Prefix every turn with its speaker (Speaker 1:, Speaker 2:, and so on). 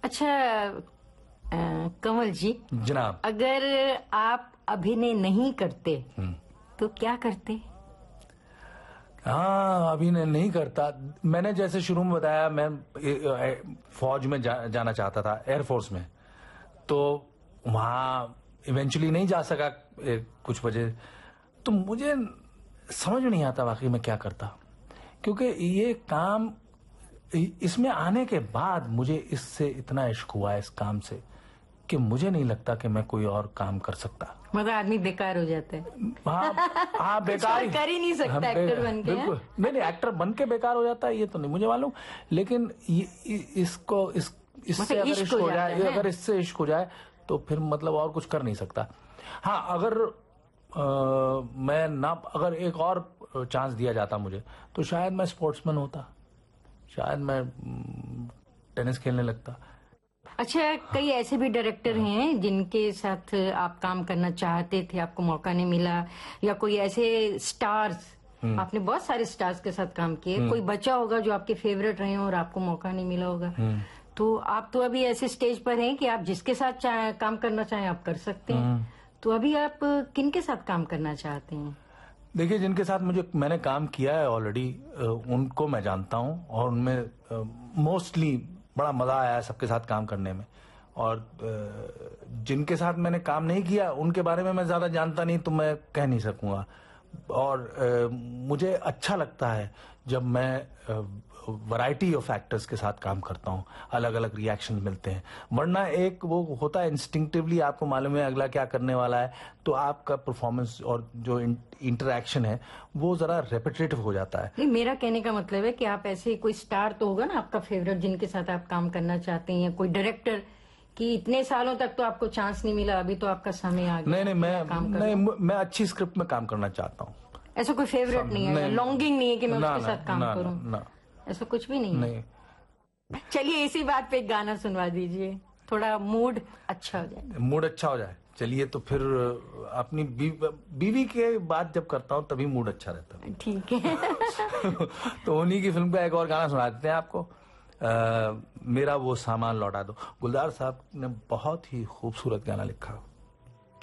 Speaker 1: अच्छा कमल जी,
Speaker 2: जनाब,
Speaker 1: अगर आप अभिनय नहीं करते तो क्या करते?
Speaker 2: हाँ, अभिनय नहीं करता। मैंने जैसे शुरू में बताया, मैं फौज में जाना चाहता था, एयरफोर्स में। तो वहां इवेंचुअली नहीं जा सका कुछ वजह। तो मुझे समझ नहीं आता वाकई में क्या करता, क्योंकि ये काम, इसमें आने के बाद मुझे इससे इतना इश्क हुआ इस काम से कि मुझे नहीं लगता कि मैं कोई और काम कर सकता।
Speaker 1: मतलब आदमी बेकार हो जाता है।
Speaker 2: हाँ बेकार
Speaker 1: कर ही नहीं सकता एक्टर बन के।
Speaker 2: बिल्कुल नहीं, एक्टर बन के बेकार हो जाता है ये तो नहीं मुझे मालूम, लेकिन इससे अगर इश्क हो जाए, अगर इससे इश्क हो जाए तो फिर मतलब और कुछ कर नहीं सकता। हाँ, अगर अगर एक और चांस दिया जाता मुझे तो शायद मैं स्पोर्ट्समैन होता, शायद मैं टेनिस खेलने लगता।
Speaker 1: अच्छा, कई ऐसे भी डायरेक्टर हैं जिनके साथ आप काम करना चाहते थे, आपको मौका नहीं मिला, या कोई ऐसे स्टार्स, आपने बहुत सारे स्टार्स के साथ काम किए, कोई बचा होगा जो आपके फेवरेट रहे और आपको मौका नहीं मिला होगा। तो आप तो अभी ऐसे स्टेज पर हैं कि आप जिसके साथ काम करना चाहें आप कर सकते हैं। तो अभी आप किन के साथ काम करना चाहते हैं?
Speaker 2: देखिए, जिनके साथ मैंने काम किया है ऑलरेडी, उनको मैं जानता हूँ और उनमें मोस्टली बड़ा मजा आया है सबके साथ काम करने में। और जिनके साथ मैंने काम नहीं किया उनके बारे में मैं ज्यादा जानता नहीं, तो मैं कह नहीं सकूंगा। और मुझे अच्छा लगता है जब मैं वैरायटी ऑफ एक्टर्स के साथ काम करता हूँ, अलग अलग रिएक्शन मिलते हैं। वरना एक वो होता है इंस्टिंक्टिवली, आपको मालूम है अगला क्या करने वाला है, तो आपका परफॉर्मेंस और जो इंटरैक्शन है वो जरा रेपिटेटिव हो जाता है।
Speaker 1: नहीं, मेरा कहने का मतलब है कि आप ऐसे कोई स्टार तो होगा ना आपका फेवरेट जिनके साथ आप काम करना चाहते हैं, या कोई डायरेक्टर कि इतने सालों तक तो आपको चांस नहीं मिला, अभी तो आपका समय आ गया।
Speaker 2: नहीं, मैं अच्छी स्क्रिप्ट में काम करना चाहता हूँ।
Speaker 1: ऐसा कोई फेवरेट नहीं है, लॉन्गिंग नहीं है कि मैं उसके साथ काम करूँ? ऐसा कुछ भी नहीं है? चलिए इसी बात पे एक गाना सुनवा दीजिए, थोड़ा मूड अच्छा हो जाए।
Speaker 2: मूड अच्छा हो जाए, चलिए तो फिर अपनी बीवी के बाद जब करता हूँ तभी मूड अच्छा रहता है।
Speaker 1: ठीक है।
Speaker 2: तो उन्हीं की फिल्म का एक और गाना सुना देते हैं आपको, मेरा वो सामान लौटा दो। गुलजार साहब ने बहुत ही खूबसूरत गाना लिखा।